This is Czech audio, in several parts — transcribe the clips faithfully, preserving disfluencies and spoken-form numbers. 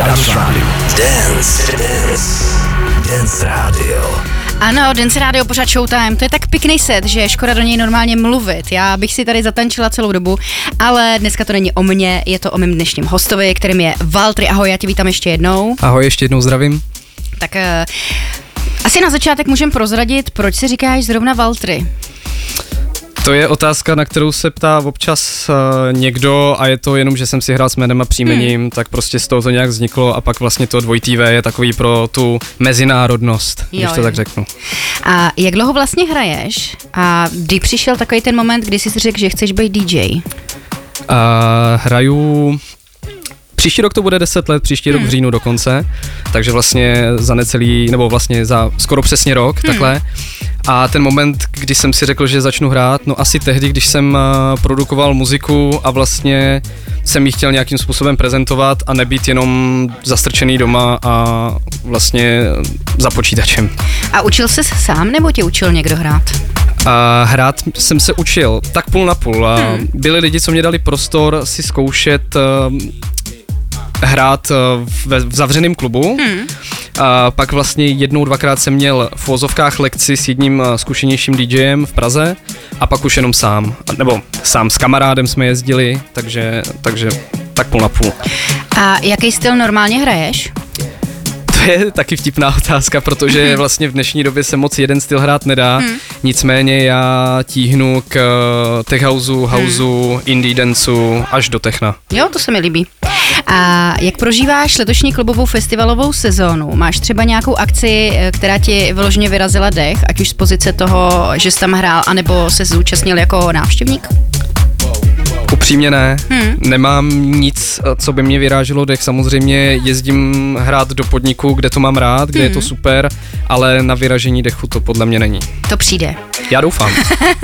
Dance Radio. Dance, dance, Dance Radio. Ano, Dance Radio, pořád Showtime, to je tak pěkný set, že je škoda do něj normálně mluvit. Já bych si tady zatančila celou dobu, ale dneska to není o mně, je to o mém dnešním hostovi, kterým je Valtteri. Ahoj, já tě vítám ještě jednou. Ahoj, ještě jednou zdravím. Tak uh, asi na začátek můžem prozradit, proč si říkáš zrovna Valtteri? To je otázka, na kterou se ptá občas uh, někdo a je to jenom, že jsem si hrál s jménem a příjmením, hmm. tak prostě z toho to nějak vzniklo a pak vlastně to dvojitý V je takový pro tu mezinárodnost, jo, když to jo. tak řeknu. A jak dlouho vlastně hraješ a kdy přišel takový ten moment, kdy jsi si řekl, že chceš být D J? Uh, hraju... Příští rok to bude deset let, příští hmm. rok v říjnu dokonce, takže vlastně za necelý, nebo vlastně za skoro přesně rok, hmm. takhle. A ten moment, kdy jsem si řekl, že začnu hrát, no asi tehdy, když jsem uh, produkoval muziku a vlastně jsem ji chtěl nějakým způsobem prezentovat a nebýt jenom zastrčený doma a vlastně za počítačem. A učil jsi sám, nebo tě učil někdo hrát? A hrát jsem se učil tak půl na půl. Hmm. Byli lidi, co mě dali prostor si zkoušet uh, hrát v, v zavřeném klubu. Hmm. A pak vlastně jednou, dvakrát jsem měl v vozovkách lekci s jedním zkušenějším DJem v Praze a pak už jenom sám. Nebo sám s kamarádem jsme jezdili, takže, takže tak půl na půl. A jaký styl normálně hraješ? To je taky vtipná otázka, protože vlastně v dnešní době se moc jeden styl hrát nedá, hmm. nicméně já tíhnu k tech houseu, houseu, hmm. indie danceu až do techna. Jo, to se mi líbí. A jak prožíváš letošní klubovou festivalovou sezónu? Máš třeba nějakou akci, která ti vyloženě vyrazila dech, ať už z pozice toho, že jsi tam hrál, anebo se zúčastnil jako návštěvník? Upřímně ne, hmm. nemám nic, co by mě vyráželo dech, samozřejmě jezdím hrát do podniku, kde to mám rád, kde hmm. je to super, ale na vyražení dechu to podle mě není. To přijde. Já doufám.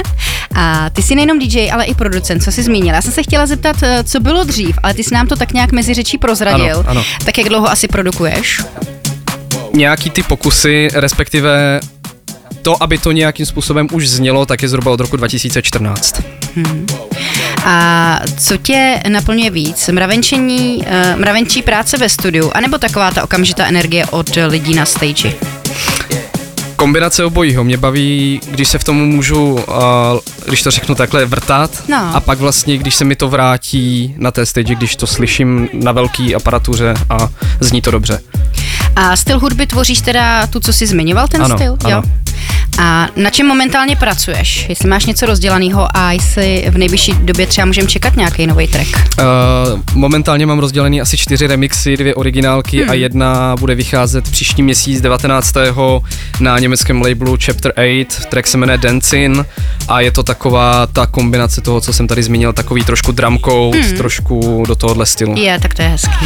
A ty jsi nejenom D J, ale i producent, co jsi zmínil. Já jsem se chtěla zeptat, co bylo dřív, ale ty jsi nám to tak nějak mezi řečí prozradil. Ano, ano. Tak jak dlouho asi produkuješ? Nějaký ty pokusy, respektive to, aby to nějakým způsobem už znělo, tak je zhruba od roku dva tisíce čtrnáct. Hmm. A co tě naplňuje víc? Mravenčení, uh, mravenčí práce ve studiu, anebo taková ta okamžitá energie od lidí na stage? Kombinace obojího. Mě baví, když se v tom můžu, uh, když to řeknu takhle, vrtat no. a pak vlastně, když se mi to vrátí na té stage, když to slyším na velký aparatuře a zní to dobře. A styl hudby tvoříš teda tu, co jsi zmiňoval, ten ano, styl? Ano. Jo. A na čem momentálně pracuješ? Jestli máš něco rozdělaného a jestli v nejbližší době třeba můžeme čekat nějaký nový track? Uh, momentálně mám rozdělený asi čtyři remixy, dvě originálky hmm. a jedna bude vycházet příští měsíc devatenáctého na německém labelu Chapter osm. Track se jmenuje Dancing a je to taková ta kombinace toho, co jsem tady zmínil, takový trošku drum code, hmm. trošku do tohohle stylu. Je, tak to je hezký.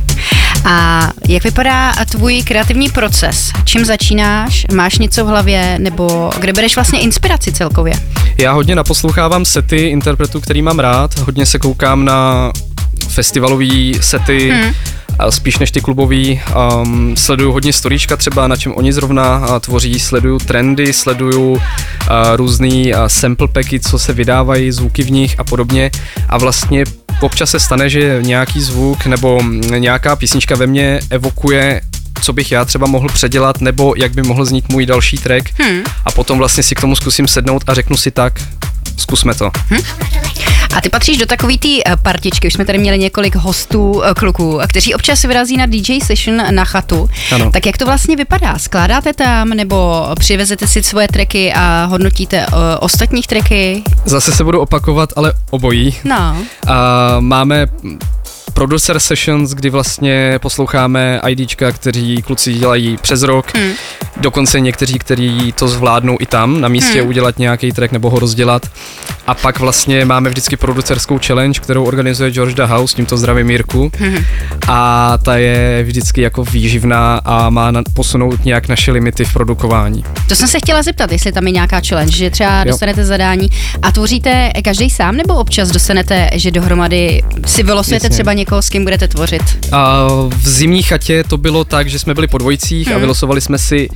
A jak vypadá tvůj kreativní proces? Čím začínáš? Máš něco v hlavě? Nebo kde bereš vlastně inspiraci celkově? Já hodně naposlouchávám sety interpretů, který mám rád. Hodně se koukám na festivalový sety, hmm. spíš než ty klubový. Um, sleduju hodně storíčka třeba, na čem oni zrovna uh, tvoří. Sleduju trendy, sleduju uh, různý uh, sample packy, co se vydávají, zvuky v nich a podobně. A vlastně občas se stane, že nějaký zvuk nebo nějaká písnička ve mně evokuje, co bych já třeba mohl předělat, nebo jak by mohl znít můj další track. Hmm. A potom vlastně si k tomu zkusím sednout a řeknu si tak, zkusme to. Hmm. A ty patříš do takový té partičky, už jsme tady měli několik hostů, kluků, kteří občas vyrazí na D J session na chatu. Ano. Tak jak to vlastně vypadá? Skládáte tam, nebo přivezete si svoje tracky a hodnotíte uh, ostatních tracky? Zase se budu opakovat, ale obojí. No. A máme producer sessions, kdy vlastně posloucháme IDčka, kteří kluci dělají přes rok, hmm. dokonce někteří, kteří to zvládnou i tam na místě hmm. udělat nějaký track nebo ho rozdělat. A pak vlastně máme vždycky producerskou challenge, kterou organizuje George the House, tímto zdravím Jirku. Hmm. A ta je vždycky jako výživná a má na, posunout nějak naše limity v produkování. To jsem se chtěla zeptat, jestli tam je nějaká challenge, že třeba jo. dostanete zadání a tvoříte každý sám, nebo občas dostanete, že dohromady si vylosujete Jasně. třeba někoho, s kým budete tvořit? A v zimní chatě to bylo tak, že jsme byli po dvojicích hmm. a vylosovali jsme si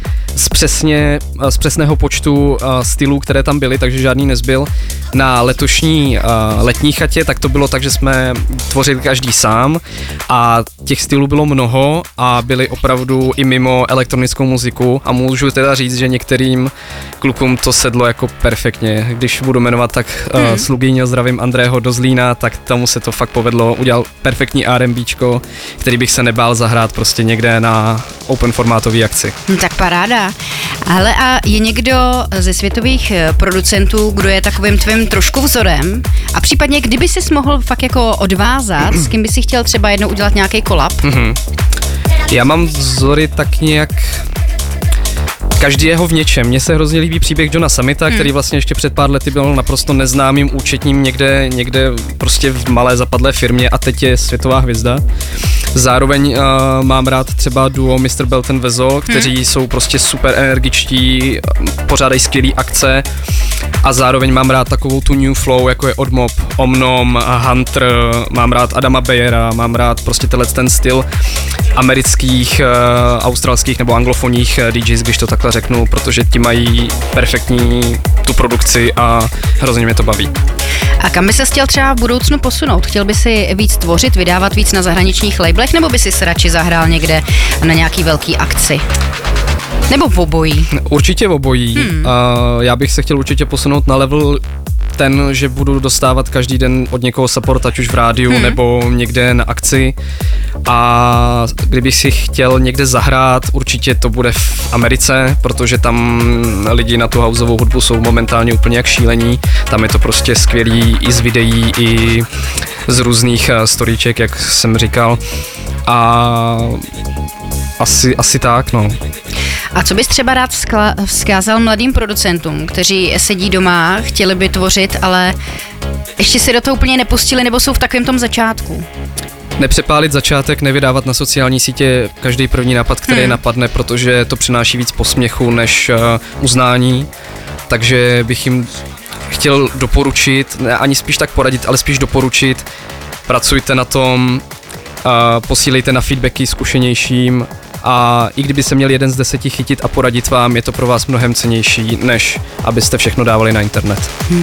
z, přesně, z přesného počtu stylů, které tam byly, takže žádný nezbyl. Na letošní letní chatě, tak to bylo tak, že jsme tvořili každý sám a těch stylů bylo mnoho a byly opravdu i mimo elektronickou muziku a můžu teda říct, že některým klukům to sedlo jako perfektně. Když budu jmenovat, tak hmm. uh, Slugýňo, zdravím Andrého do Zlína, tak tomu se to fakt povedlo. Udělal perfektní RMBčko, který bych se nebál zahrát prostě někde na open formátový akci. Tak paráda. Ale a je někdo ze světových producentů, kdo je takovým tvým trošku vzorem a případně kdyby jsi mohl fakt jako odvázat, s kým by si chtěl třeba jednou udělat nějaký kolab? Mm-hmm. Já mám vzory tak nějak každý jeho v něčem. Mně se hrozně líbí příběh Johna Summita, hmm. který vlastně ještě před pár lety byl naprosto neznámým účetním někde, někde prostě v malé zapadlé firmě a teď je světová hvězda. Zároveň uh, mám rád třeba duo mister Belton Vezo, kteří hmm. jsou prostě super energičtí, pořádají skvělý akce a zároveň mám rád takovou tu new flow, jako je Oddmob, Omnom, Hunter, mám rád Adama Bayera, mám rád prostě tenhle ten styl amerických, uh, australských nebo anglofonních uh, D Js, když to takhle řeknu, protože ti mají perfektní tu produkci a hrozně mě to baví. A kam by se chtěl třeba v budoucnu posunout? Chtěl by si víc tvořit, vydávat víc na zahraničních labelech, nebo by si se radši zahrál někde na nějaký velký akci? Nebo v obojí? Určitě v obojí. Hmm. Uh, já bych se chtěl určitě posunout na level ten, že budu dostávat každý den od někoho support, ať už v rádiu hmm. nebo někde na akci. A kdybych si chtěl někde zahrát, určitě to bude v Americe, protože tam lidi na tu houseovou hudbu jsou momentálně úplně jak šílení. Tam je to prostě skvělý i z videí, i z různých storíček, jak jsem říkal. A asi, asi tak, no. A co bys třeba rád vzkla- vzkázal mladým producentům, kteří sedí doma, chtěli by tvořit, ale ještě si do toho úplně nepustili nebo jsou v takovém tom začátku? Nepřepálit začátek, nevydávat na sociální sítě každý první nápad, který hmm. napadne, protože to přináší víc posměchu než uh, uznání, takže bych jim chtěl doporučit, ne ani spíš tak poradit, ale spíš doporučit, pracujte na tom, uh, posílejte na feedbacky zkušenějším a i kdyby se měl jeden z deseti chytit a poradit vám, je to pro vás mnohem cennější, než abyste všechno dávali na internet. Hmm.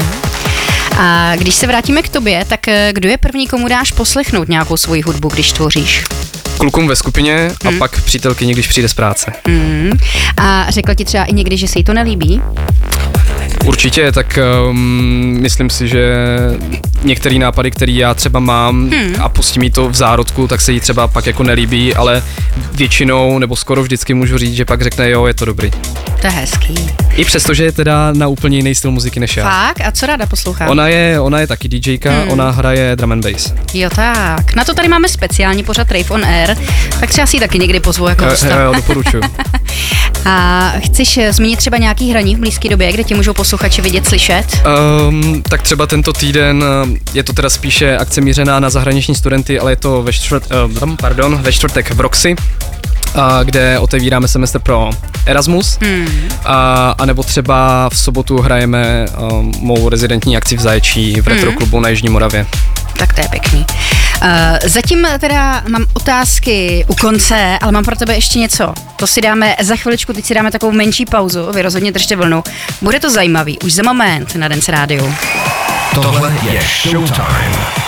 A když se vrátíme k tobě, tak kdo je první, komu dáš poslechnout nějakou svoji hudbu, když tvoříš? Klukům ve skupině a hmm. pak přítelkyni, když přijde z práce. Hmm. A řekl ti třeba i někdy, že se jí to nelíbí? Určitě, tak um, myslím si, že některé nápady, které já třeba mám hmm. a pustím jí to v zárodku, tak se jí třeba pak jako nelíbí, ale většinou nebo skoro vždycky můžu říct, že pak řekne jo, je to dobrý. To je hezký. I přesto, že je teda na úplně jiný styl muziky než já. Fakt? A co ráda poslouchá? Ona je, ona je taky DJka, hmm. ona hraje drum and bass. Jo tak, na to tady máme speciální pořad Rave on Air, tak třeba si ji taky někdy pozvu jako hosta. Jo, doporučuju. A chceš zmínit třeba nějaký hraní v blízké době, kde tě můžou posluchači vidět, slyšet? Um, tak třeba tento týden je to teda spíše akce mířená na zahraniční studenty, ale je to ve, čtvrt, uh, pardon, ve čtvrtek v Roxy, uh, kde otevíráme semestr pro Erasmus, hmm. uh, a nebo třeba v sobotu hrajeme uh, mou rezidentní akci v Zaječí v retro klubu hmm. na Jižní Moravě. Tak to je pěkný. Uh, zatím teda mám otázky u konce, ale mám pro tebe ještě něco. To si dáme za chviličku, teď si dáme takovou menší pauzu, vy rozhodně držte vlnu. Bude to zajímavý, už za moment na Dance Rádiu. Tohle je Showtime.